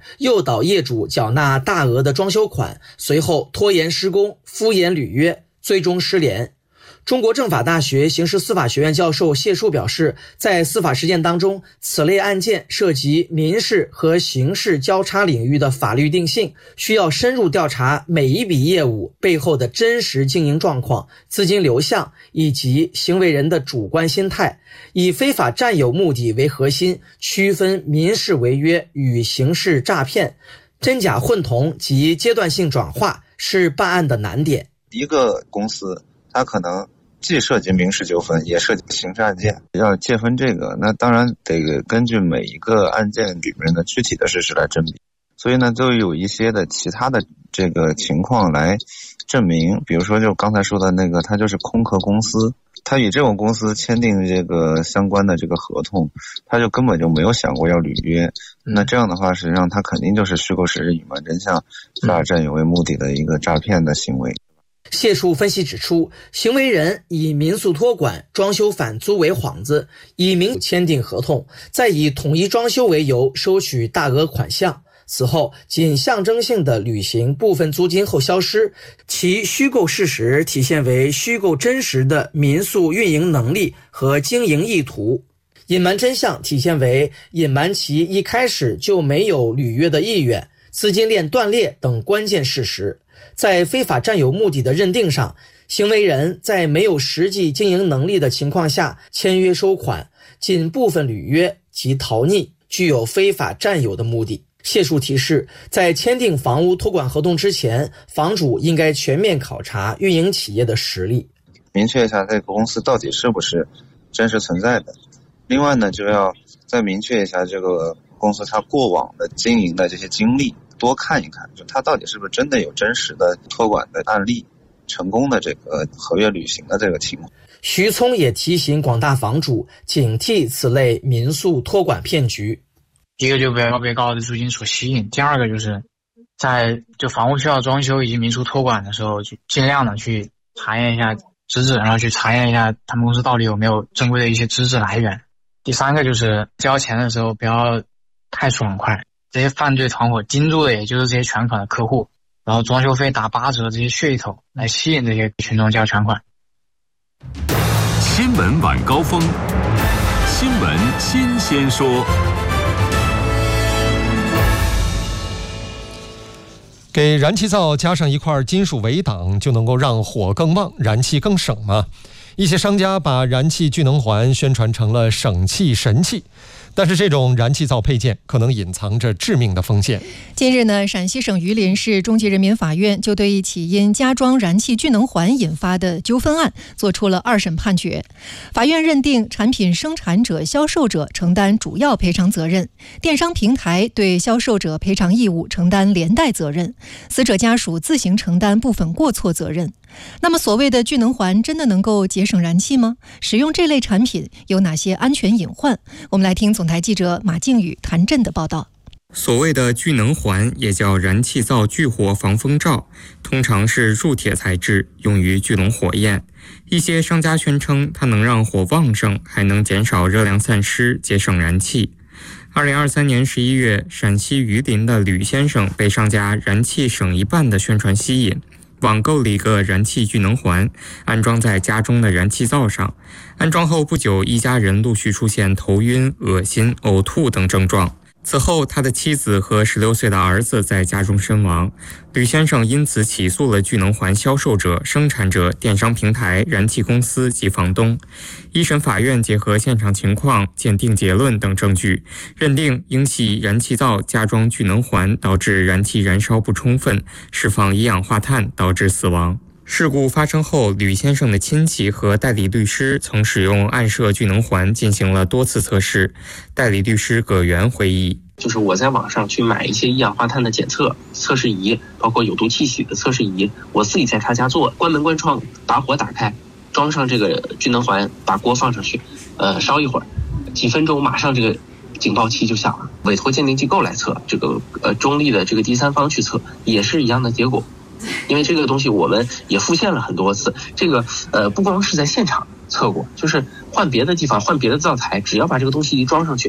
诱导业主缴纳大额的装修款，随后拖延施工、敷衍履约，最终失联。中国政法大学刑事司法学院教授谢树表示，在司法实践当中，此类案件涉及民事和刑事交叉领域的法律定性，需要深入调查每一笔业务背后的真实经营状况、资金流向以及行为人的主观心态，以非法占有目的为核心，区分民事违约与刑事诈骗，真假混同及阶段性转化是办案的难点。 一个公司它可能既涉及民事纠纷，也涉及刑事案件，要界分这个，那当然得根据每一个案件里面的具体的事实来甄别。所以呢，就有一些的其他的这个情况来证明，比如说就刚才说的那个，它就是空壳公司，它与这种公司签订这个相关的这个合同，它就根本就没有想过要履约。那这样的话，实际上它肯定就是虚构事实、隐瞒真相、非法占有为目的的一个诈骗的行为。 谢树分析指出，行为人以民宿托管、装修返租为幌子，以民宿签订合同，再以统一装修为由收取大额款项，此后仅象征性的履行部分租金后消失，其虚构事实体现为虚构真实的民宿运营能力和经营意图，隐瞒真相体现为隐瞒其一开始就没有履约的意愿、资金链断裂等关键事实。在非法占有目的的认定上，行为人在没有实际经营能力的情况下签约收款，仅部分履约及逃匿，具有非法占有的目的。谢树提示，在签订房屋托管合同之前，房主应该全面考察运营企业的实力， 明确一下这个公司到底是不是真实存在的。另外呢，就要再明确一下这个公司它过往的经营的这些经历，多看一看，就它到底是不是真的有真实的托管的案例，成功的这个合约履行的这个情况。 徐聪也提醒广大房主警惕此类民宿托管骗局。 第一个就不要被高额的租金所吸引，第二个就是在房屋需要装修以及民宿托管的时候，就尽量的去查验一下资质，然后去查验一下他们公司到底有没有正规的一些资质来源。第三个就是交钱的时候不要太爽快，这些犯罪团伙盯住的也就是这些全款的客户，然后装修费打8折这些噱头来吸引这些群众交全款。 新闻晚高峰，新闻新鲜说。 给燃气灶加上一块金属围挡，就能够让火更旺，燃气更省吗？一些商家把燃气聚能环宣传成了省气神器，但是这种燃气灶配件可能隐藏着致命的风险。 近日呢，陕西省榆林市中级人民法院就对一起因加装燃气聚能环引发的纠纷案作出了2审判决。法院认定产品生产者、销售者承担主要赔偿责任，电商平台对销售者赔偿义务承担连带责任，死者家属自行承担部分过错责任。那么所谓的聚能环真的能够节省燃气吗？使用这类产品有哪些安全隐患？我们来听总台记者马靖宇、谭震的报道。 所谓的聚能环也叫燃气灶聚火防风罩，通常是铸铁材质，用于聚拢火焰。一些商家宣称它能让火旺盛，还能减少热量散失，节省燃气。2023年11月，陕西榆林的吕先生被商家燃气省一半的宣传吸引，网购了一个燃气聚能环，安装在家中的燃气灶上。安装后不久，一家人陆续出现头晕、恶心、呕吐等症状。此后，他的妻子和16岁的儿子在家中身亡。吕先生因此起诉了聚能环销售者、生产者、电商平台、燃气公司及房东。一审法院结合现场情况、鉴定结论等证据，认定应系燃气灶加装聚能环导致燃气燃烧不充分，释放一氧化碳导致死亡。事故发生后，吕先生的亲戚和代理律师曾使用暗设聚能环进行了多次测试。代理律师葛元回忆， 就是我在网上去买一些一氧化碳的检测测试仪，包括有毒气体的测试仪，我自己在他家做，关门关窗，把火打开，装上这个聚能环，把锅放上去，烧一会儿，几分钟马上这个警报器就响了。委托鉴定机构来测，这个中立的这个第三方去测，也是一样的结果。因为这个东西我们也复现了很多次，这个不光是在现场测过，就是换别的地方换别的灶台，只要把这个东西一装上去，